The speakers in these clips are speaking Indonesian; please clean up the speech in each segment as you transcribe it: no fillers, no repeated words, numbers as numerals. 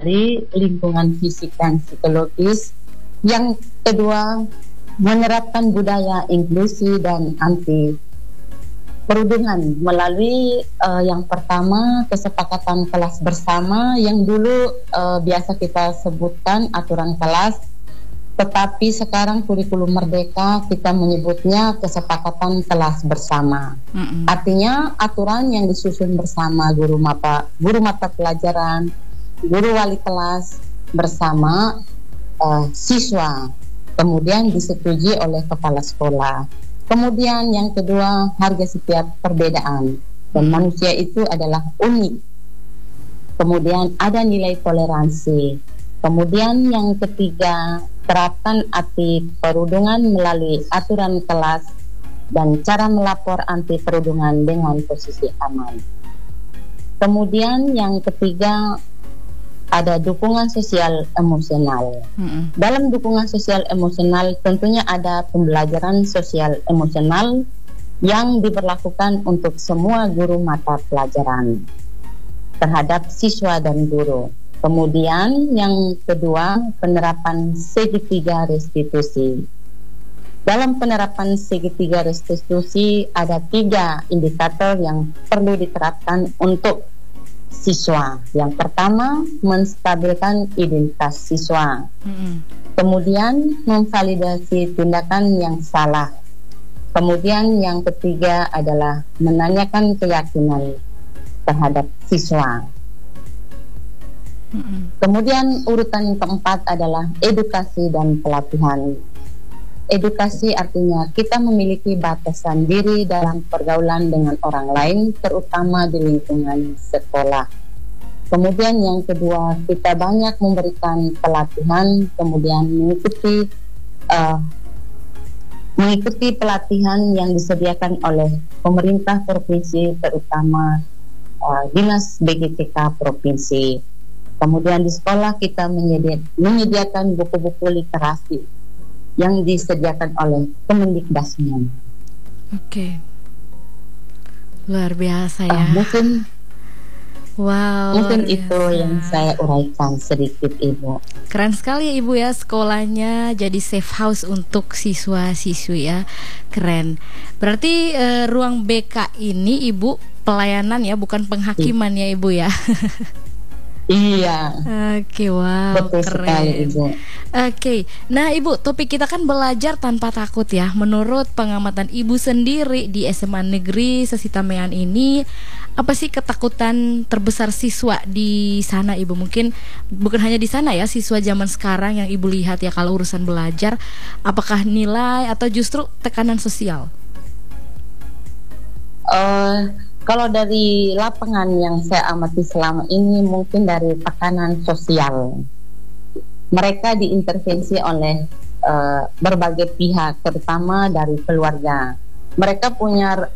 dari lingkungan fisik dan psikologis. Yang kedua, menerapkan budaya inklusi dan anti perundungan melalui yang pertama kesepakatan kelas bersama yang dulu biasa kita sebutkan aturan kelas, tetapi sekarang kurikulum merdeka kita menyebutnya kesepakatan kelas bersama. Artinya aturan yang disusun bersama guru mata pelajaran, guru wali kelas bersama siswa, kemudian disetujui oleh kepala sekolah. Kemudian yang kedua, harga setiap perbedaan, dan manusia itu adalah unik. Kemudian ada nilai toleransi. Kemudian yang ketiga, terapkan anti perundungan melalui aturan kelas dan cara melapor anti perundungan dengan posisi aman. Kemudian yang ketiga, ada dukungan sosial emosional. Dalam dukungan sosial emosional tentunya ada pembelajaran sosial emosional yang diberlakukan untuk semua guru mata pelajaran terhadap siswa dan guru. Kemudian yang kedua, penerapan segitiga restitusi. Dalam penerapan segitiga restitusi ada 3 indikator yang perlu diterapkan untuk siswa. Yang pertama, menstabilkan identitas siswa. Kemudian, memvalidasi tindakan yang salah. Kemudian yang ketiga adalah menanyakan keyakinan terhadap siswa. Kemudian urutan yang keempat adalah edukasi dan pelatihan. Edukasi artinya kita memiliki batasan diri dalam pergaulan dengan orang lain, terutama di lingkungan sekolah. Kemudian yang kedua, kita banyak memberikan pelatihan, kemudian mengikuti pelatihan yang disediakan oleh pemerintah provinsi, terutama Dinas BGTK provinsi. Kemudian di sekolah kita menyediakan buku-buku literasi yang disediakan oleh Kemendikbudristek. Oke, luar biasa ya. Mungkin luar itu yang saya uraikan sedikit, Ibu. Keren sekali ya Ibu ya, sekolahnya jadi safe house untuk siswa-siswi ya. Keren. Berarti ruang BK ini Ibu pelayanan ya, bukan penghakiman ya Ibu ya. Iya. Oke, wow, betul keren sekali, Ibu. Oke, nah Ibu, topik kita kan belajar tanpa takut ya. Menurut pengamatan Ibu sendiri di SMA Negeri Sesitamean ini, apa sih ketakutan terbesar siswa di sana Ibu? Mungkin bukan hanya di sana ya, siswa zaman sekarang yang Ibu lihat ya kalau urusan belajar, apakah nilai atau justru tekanan sosial? Kalau dari lapangan yang saya amati selama ini, mungkin dari tekanan sosial. Mereka diintervensi oleh berbagai pihak, terutama dari keluarga. Mereka punya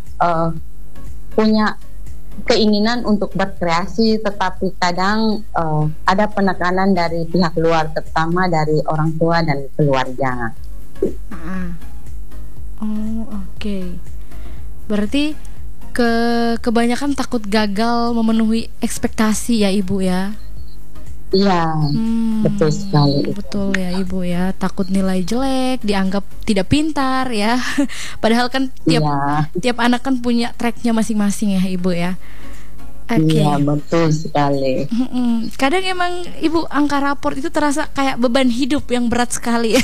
keinginan untuk berkreasi, tetapi kadang ada penekanan dari pihak luar, terutama dari orang tua dan keluarga. Oke. Berarti kebanyakan takut gagal memenuhi ekspektasi ya Ibu ya. Iya, betul sekali. Betul ya Ibu ya, takut nilai jelek, dianggap tidak pintar ya. Padahal kan tiap anak kan punya tracknya masing-masing ya Ibu ya. Iya, betul sekali. Kadang emang Ibu, angka raport itu terasa kayak beban hidup yang berat sekali.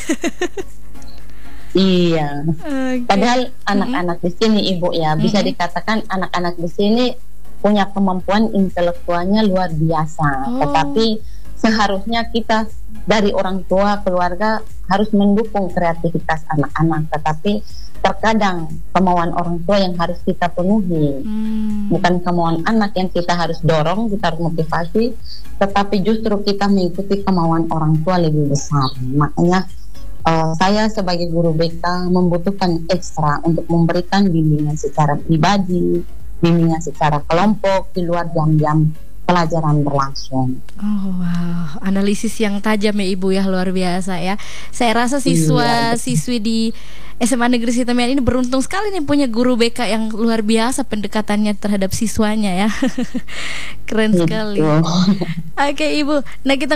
Iya. Padahal anak-anak di sini Ibu ya, bisa dikatakan anak-anak di sini punya kemampuan intelektualnya luar biasa. Tetapi seharusnya kita dari orang tua, keluarga harus mendukung kreativitas anak-anak. Tetapi terkadang kemauan orang tua yang harus kita penuhi, bukan kemauan anak yang kita harus dorong, kita harus motivasi, tetapi justru kita mengikuti kemauan orang tua lebih besar. Makanya saya sebagai guru BK membutuhkan ekstra untuk memberikan bimbingan secara pribadi, bimbingan secara kelompok di luar jam-jam pelajaran berlangsung. Wow, analisis yang tajam ya Ibu ya, luar biasa ya. Saya rasa siswa-siswi di SMA Negeri Sesitamean ini beruntung sekali nih punya guru BK yang luar biasa pendekatannya terhadap siswanya ya. Keren sekali. Oke Ibu, nah kita